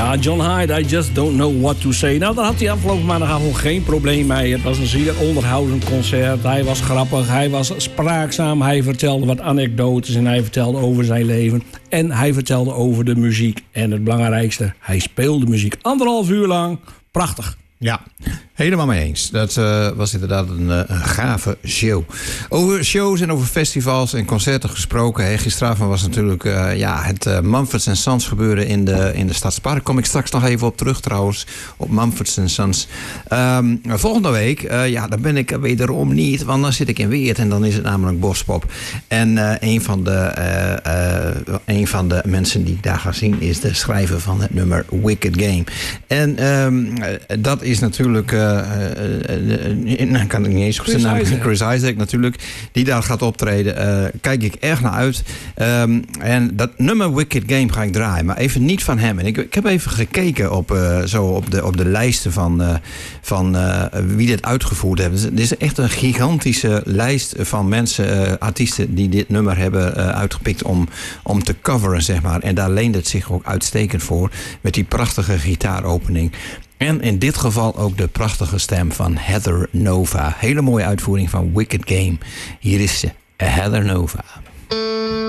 Ja, John Hyde, I just don't know what to say. Nou, daar had hij afgelopen maandagavond geen probleem mee. Het was een zeer onderhoudend concert. Hij was grappig, hij was spraakzaam. Hij vertelde wat anekdotes en hij vertelde over zijn leven. En hij vertelde over de muziek. En het belangrijkste, hij speelde muziek 1,5 uur lang. Prachtig. Ja, helemaal mee eens. Dat was inderdaad een gave show. Over shows en over festivals en concerten gesproken. Gisteravond was natuurlijk het Mumford & Sons gebeuren in de Stadspark. Daar kom ik straks nog even op terug trouwens. Op Mumford & Sons. Volgende week, dan ben ik wederom niet. Want dan zit ik in Weert en dan is het namelijk Bospop. En een van de mensen die ik daar ga zien is de schrijver van het nummer Wicked Game. En dat is natuurlijk, kan ik niet eens op zijn naam, Chris Isaac natuurlijk, die daar gaat optreden. Kijk ik erg naar uit. En dat nummer Wicked Game ga ik draaien, maar even niet van hem. En ik heb even gekeken op de lijsten van wie dit uitgevoerd hebben. Het is echt een gigantische lijst van mensen, artiesten die dit nummer hebben uitgepikt om te coveren, zeg maar. En daar leent het zich ook uitstekend voor met die prachtige gitaaropening. En in dit geval ook de prachtige stem van Heather Nova. Hele mooie uitvoering van Wicked Game. Hier is ze, Heather Nova.